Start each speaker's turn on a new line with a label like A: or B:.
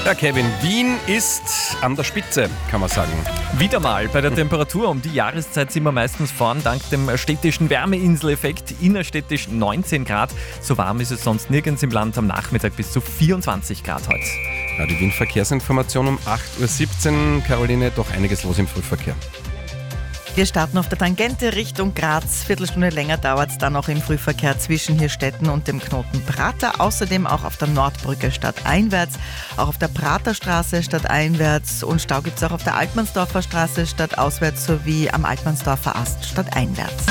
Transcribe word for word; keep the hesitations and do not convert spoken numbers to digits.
A: Ja, Kevin, Wien ist an der Spitze, kann man sagen.
B: Wieder mal. Bei der Temperatur um die Jahreszeit sind wir meistens vorn, dank dem städtischen Wärmeinseleffekt. Innerstädtisch neunzehn Grad. So warm ist es sonst nirgends im Land, am Nachmittag bis zu vierundzwanzig Grad heute.
A: Ja, die Wien-Verkehrsinformation um acht Uhr siebzehn. Caroline, doch einiges los im Frühverkehr.
C: Wir starten auf der Tangente Richtung Graz. Viertelstunde länger dauert es dann noch im Frühverkehr zwischen Hirstetten und dem Knoten Prater. Außerdem auch auf der Nordbrücke stadteinwärts, auch auf der Praterstraße stadteinwärts und Stau gibt es auch auf der Altmannsdorfer Straße stadtauswärts sowie am Altmannsdorfer Ast stadteinwärts.